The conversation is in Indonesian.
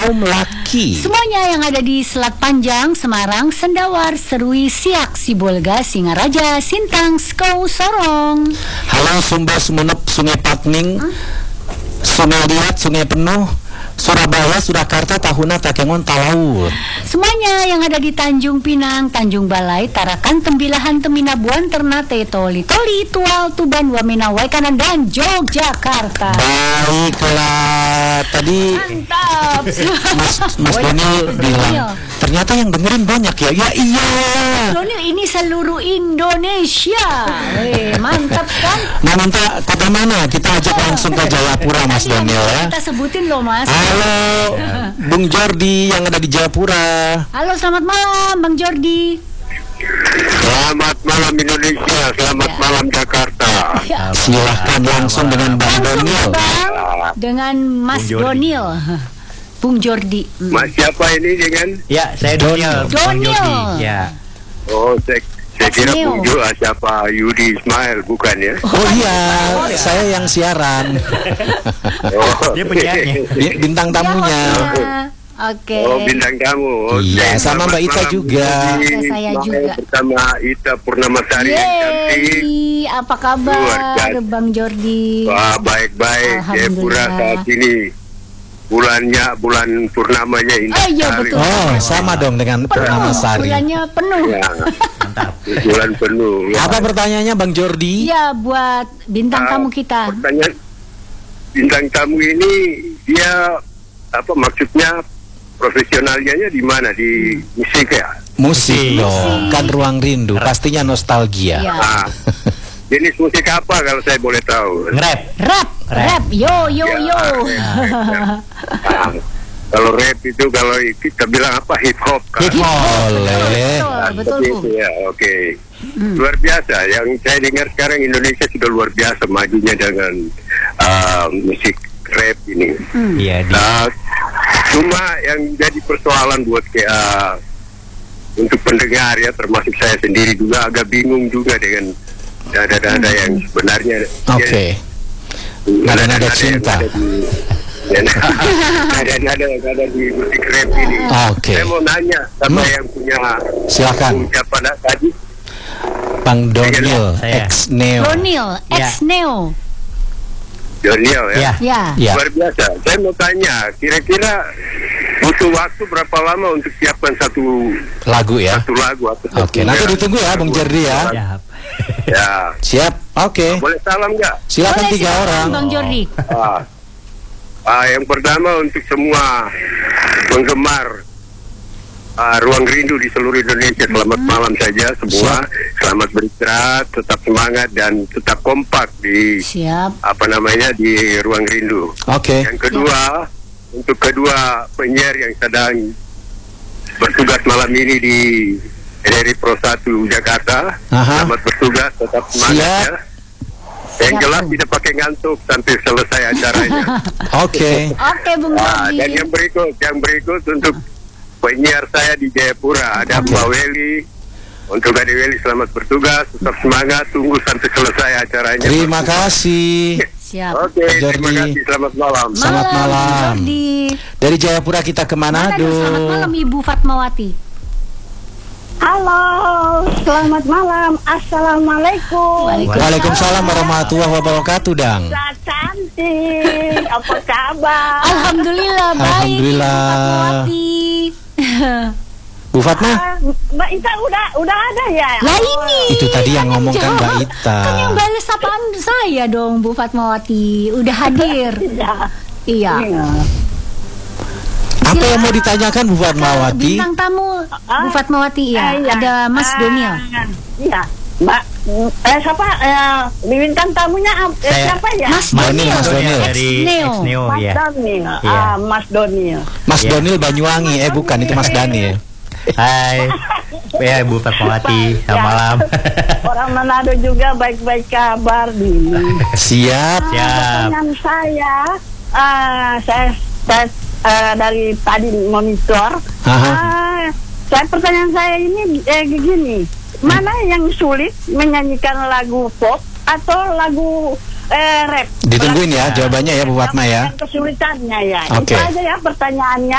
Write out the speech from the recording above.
kaum laki. Semuanya yang ada di Selat Panjang, Semarang, Sendawar, Serui, Siak, Sibolga, Singaraja, Sintang, Skou, Sorong. Halo Sumba, Sumenep, Sungai Patning, Sungai Liat, Sungai Penuh, Surabaya, Surakarta, Tahuna, Takengon, Talaut. Semuanya yang ada di Tanjung Pinang, Tanjung Balai, Tarakan, Tembilahan, Teminabuan, Ternate, Toli, Tual, Tuban, Wamena, Waikanan, dan Yogyakarta. Baiklah, tadi Mantap. Mas Donil bilang ternyata yang dengerin banyak ya. Ya iya. Donil ini seluruh Indonesia. Mantap kan? Mau minta kota mana? Kita ajak langsung ke Jayapura, Mas Donil ya. Kita sebutin loh, Mas. Halo, Bung Jordi yang ada di Jayapura. Halo, selamat malam, Bang Jordi. Selamat malam Indonesia, selamat malam Jakarta. Ya. Silahkan langsung dengan Bang Langsung Donil. Bang, dengan Mas Donil. Bung Jordi. Mas siapa ini dengan? Ya, saya Donil. Donil. Jordi. Ya. Oh, saya kira Bung Jo, siapa Yudi Ismail, bukan ya? Oh iya, saya yang siaran. Oh, Dia penyiarnya. Bintang tamunya. Ya, oke. Oh, bintang tamu. Iya, sama Mbak Ita juga. Saya juga. Bersama Ita Purnamasari yang cantik. Yeay, apa Luar kabar biasa. Bang Jordi? Wah, baik-baik. Jayapura saat ini bulan purnamanya indah Iya, sekali. betul. Oh, sama dong dengan Purnama Sari. Bulannya penuh. Ya, Mantap. bulan penuh. Ya. Apa pertanyaannya Bang Jordi? Iya, buat bintang tamu kita. Pertanyaan bintang tamu ini dia apa maksudnya profesionalnya di mana, di musik ya? Musik dong, Musik. kan Ruang Rindu, pastinya nostalgia. Iya. Ah, jenis musik apa kalau saya boleh tahu? Nge-rap. Rap. Yo. Ya, ah, kalau rap itu kalau kita bilang apa hip hop kan? Hip hop. Boleh. Betul, Seperti Bu. itu ya, oke. Luar biasa. Yang saya dengar sekarang Indonesia sudah luar biasa majunya dengan musik rap ini. Iya, Nah, cuma yang jadi persoalan buat untuk pendengar ya, termasuk saya sendiri juga agak bingung juga dengan nada-nada yang sebenarnya. Oke. Nada-nada cinta. Nada-nada yang ada di musik rap ini. Oke. Saya mau nanya sama yang punya Silakan. ucapan tadi. Bang Donil, Saya. ex Neo. Donil, ex Neo. Jonio ya. Ya. Ya. Luar biasa. Saya mau tanya, kira-kira butuh waktu berapa lama untuk siapkan satu Lagu ya. lagu atau satu Oke, nanti ditunggu ya Bang Jordi ya. Siap. Ya. Siap. Oke. Boleh salam nggak? Silakan Boleh, 3 silakan, orang. Bang Jordi. Yang pertama untuk semua penggemar Ruang Rindu di seluruh Indonesia, selamat malam saja semua. Selamat beristirahat, tetap semangat dan tetap kompak di Siap. di Ruang Rindu. Oke. Yang kedua, untuk kedua penyiar yang sedang bertugas malam ini di RRI Pro 1 Jakarta, Aha. selamat bertugas, tetap semangat Siap. ya. Yang Siap, jelas Bung. tidak pakai ngantuk sampai selesai acaranya. Oke. Oke, Bung Dan Jordi. yang berikut untuk penyiar saya di Jayapura ada Mbak Weli. Untuk Ade Weli selamat bertugas, tetap semangat, tunggu sampai selesai acaranya. Terima kasih. Siap. Oke, terima Jordi. kasih, selamat malam. Selamat malam. Bung Jordi. Dari Jayapura kita ke Manado. Manado. Selamat malam Ibu Fatmawati. Halo, selamat malam. Assalamualaikum. Waalaikumsalam warahmatullahi wabarakatuh, Dang. Mbak cantik, apa kabar? Alhamdulillah baik. Alhamdulillah. Ibu Fatmawati. Bu Fatma, Mbak Ita udah ada ya? Lah ini. itu tadi yang ngomong kan Mbak jawab. Ita. Kan yang balas sapaan saya dong Bu Fatmawati. Udah hadir. Tidak. Iya. Iya. Apa yang mau ditanyakan Bu Fatmawati? Bintang tamu Bu Fatmawati ya. Iya. Ada Mas Donil. Iya, Mbak. Siapa? Bintang tamunya Saya. siapa ya? Mas Donil, Mas Donil. Dari Ex-Neo. Ex-Neo Mas ya. Donil. Iya. Mas Donil. Mas Iya. Donil Banyuwangi, bukan itu Mas Daniel. Hai. Ya, Bu Fatmawati. Selamat malam. Orang Manado juga baik-baik kabar di. Siap. Siap. Pertanyaan saya dari tadi monitor. Aha. Pertanyaan saya ini begini, mana yang sulit menyanyikan lagu pop atau lagu rap? Ditungguin ya jawabannya ya Bu Fatma ya. Kesulitannya ya. Oke. Itu aja ya pertanyaannya.